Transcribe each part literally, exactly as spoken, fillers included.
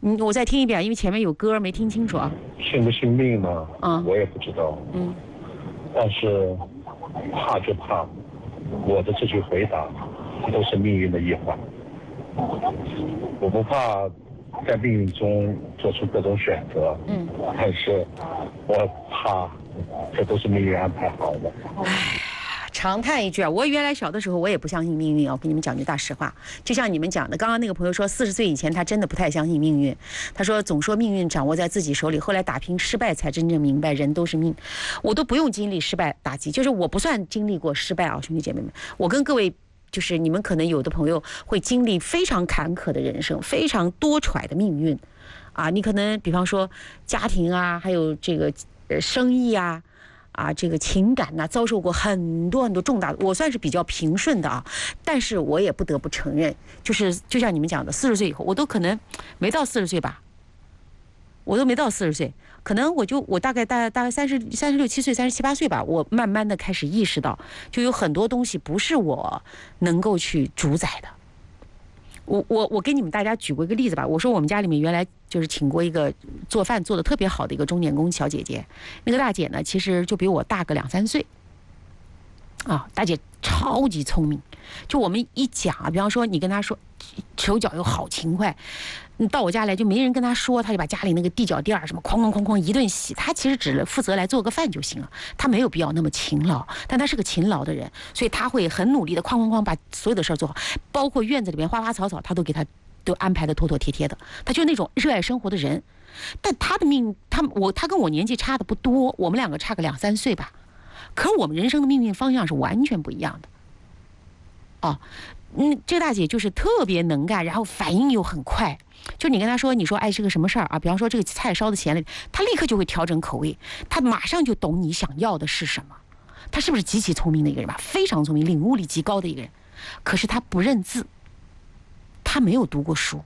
嗯，我再听一遍，因为前面有歌没听清楚啊。 信不信命呢？ 嗯， 我也不知道。 嗯， 但是怕就怕，我的这句回答都是命运的一环。我不怕在命运中做出各种选择，嗯，但是我怕这都是命运安排好的。 唉。长叹一句啊！我原来小的时候我也不相信命运啊，我跟你们讲句大实话。就像你们讲的，刚刚那个朋友说，四十岁以前他真的不太相信命运。他说总说命运掌握在自己手里，后来打拼失败才真正明白人都是命。我都不用经历失败打击，就是我不算经历过失败啊，兄弟姐妹们。我跟各位就是你们可能有的朋友会经历非常坎坷的人生，非常多舛的命运啊。你可能比方说家庭啊，还有这个呃生意啊。啊，这个情感呢、啊，遭受过很多很多重大的，我算是比较平顺的啊，但是我也不得不承认，就是就像你们讲的，四十岁以后，我都可能没到四十岁吧，我都没到四十岁，可能我就我大概大大概三十三十六七岁、三十七八岁吧，我慢慢的开始意识到，就有很多东西不是我能够去主宰的。我我我给你们大家举过一个例子吧，我说我们家里面原来就是请过一个做饭做得特别好的一个钟点工小姐姐，那个大姐呢其实就比我大个两三岁，啊，大姐超级聪明，就我们一讲啊，比方说你跟她说手脚又好勤快，你到我家来就没人跟她说，她就把家里那个地脚垫什么哐哐哐哐一顿洗，她其实只负责来做个饭就行了，她没有必要那么勤劳，但她是个勤劳的人，所以她会很努力的哐哐哐把所有的事儿做好，包括院子里面花花草草她都给她都安排的妥妥帖帖的，她就是那种热爱生活的人。但她的命，她我她跟我年纪差的不多，我们两个差个两三岁吧，可是我们人生的命运方向是完全不一样的。哦，嗯，这个大姐就是特别能干，然后反应又很快。就你跟她说，你说哎是个什么事儿啊？比方说这个菜烧的咸了，她立刻就会调整口味，她马上就懂你想要的是什么。她是不是极其聪明的一个人吧？非常聪明，领悟力极高的一个人。可是她不认字，她没有读过书。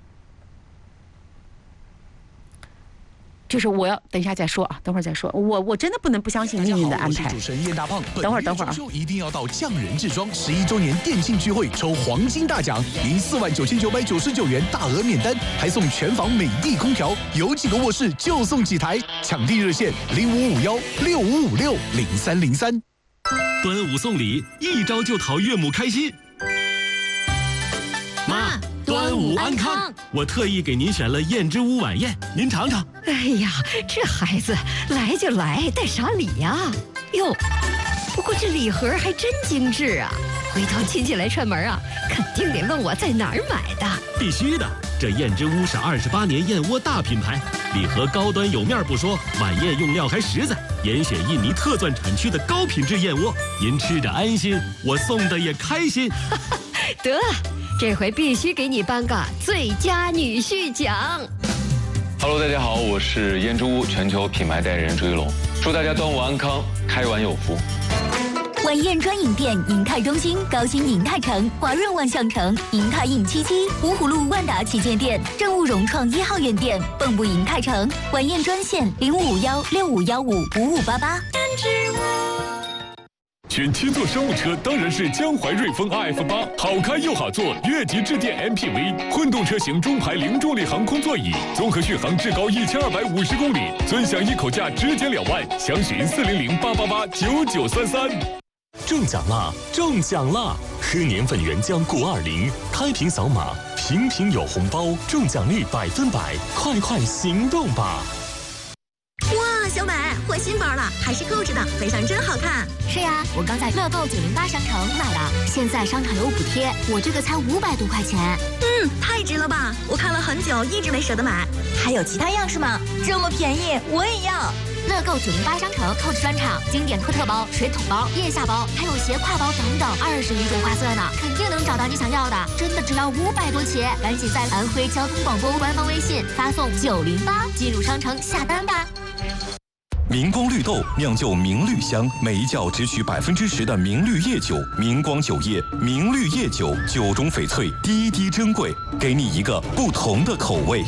就是我要等一下再说啊，等会儿再说。我我真的不能不相信命运的安排。 主持人燕大胖， 等会儿等会儿啊， 一定要到匠人制装十一周年店庆聚会抽黄金大奖，赢四万九千九百九十九元大额免单，还送全房美的空调，有几个卧室就送几台，抢地热线零五五幺六五五六零三零三。 端午送礼，一招就讨岳母开心。妈，端午安康！我特意给您选了燕之屋晚宴，您尝尝。 哎呀，这孩子来就来，带啥礼呀？哟，不过这礼盒还真精致啊！回头亲戚来串门啊，肯定得问我在哪儿买的。 必须的，这燕之屋是二十八年燕窝大品牌，礼盒高端有面不说，晚宴用料还实在，严选印尼特钻产区的高品质燕窝，您吃着安心，我送的也开心。 得，这回必须给你颁个最佳女婿奖。 Hello， 大家好，我是燕之屋全球品牌代言人朱一龙，祝大家端午安康，开碗有福。 晚宴专营店：银泰中心、高新银泰城、华润万象城、银泰印七七、芜湖路万达旗舰店、正务融创一号院店、蚌埠银泰城。晚宴专线零五五幺六五幺五五五八八。 选七座商务车当然是江淮瑞风 R F 八，好开又好坐，越级致电 M P V， 混动车型中排零重力航空座椅，综合续航至高一千二百五十公里，尊享一口价直减两万，详询四零零八八八九九三三。 中奖啦！中奖啦！喝年份原浆谷二零，开瓶扫码，瓶瓶有红包，中奖率百分百，快快行动吧！ 哇，小美换新包了，还是扣着的，背上真好看。 是呀，我刚在乐购九零八商城买的，现在商场有补贴，我这个才五百多块钱。 嗯，太值了吧！我看了很久，一直没舍得买。还有其他样式吗？这么便宜，我也要。 乐购九零八商城扣子专场，经典特特包、水桶包、腋下包，还有斜挎包等等，二十余种花色呢，肯定能找到你想要的。真的只要五百多起，赶紧在安徽交通广播官方微信发送九零八进入商城下单吧。 明光绿豆酿就明绿香，每一窖只取百分之十的明绿叶酒。明光酒业明绿叶酒，酒中翡翠，滴滴珍贵，给你一个不同的口味。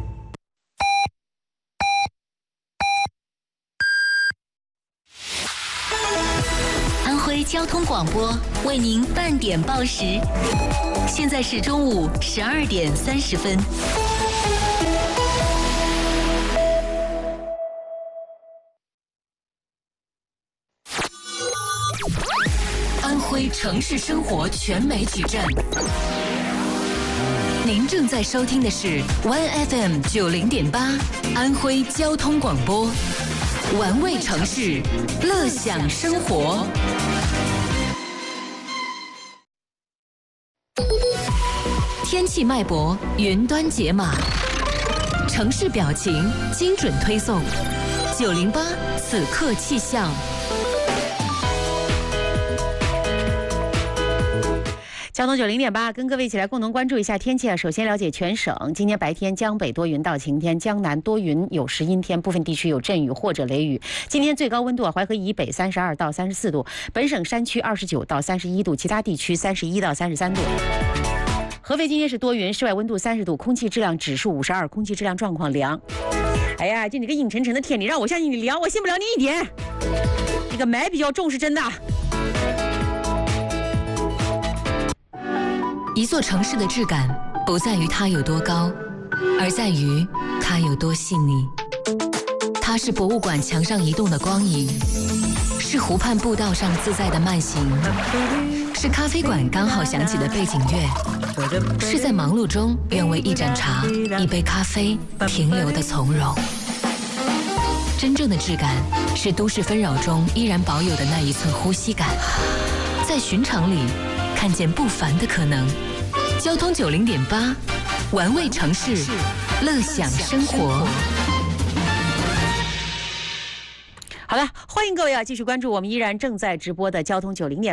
安徽交通广播为您半点报时，现在是中午十二点三十分。 城市生活全美矩阵。您正在收听的是 One F M 九零点八安徽交通广播，玩味城市，乐享生活。天气脉搏，云端解码，城市表情，精准推送。九零八此刻气象。 交通九零点八，跟各位一起来共同关注一下天气啊。首先了解全省，今天白天江北多云到晴天，江南多云有时阴天，部分地区有阵雨或者雷雨。今天最高温度啊，淮河以北三十二到三十四度，本省山区二十九到三十一度，其他地区三十一到三十三度。合肥今天是多云，室外温度三十度，空气质量指数五十二，空气质量状况良。哎呀，就你个阴沉沉的天，你让我相信你凉，我信不了你一点。这个霾比较重是真的。 一座城市的质感不在于它有多高，而在于它有多细腻。它是博物馆墙上移动的光影，是湖畔步道上自在的慢行，是咖啡馆刚好响起的背景乐，是在忙碌中愿为一盏茶、一杯咖啡停留的从容。真正的质感是都市纷扰中依然保有的那一寸呼吸感，在寻常里看见不凡的可能。交通九零点八，玩味城市，乐享生活。 好了，欢迎各位啊，继续关注我们依然正在直播的交通九零点。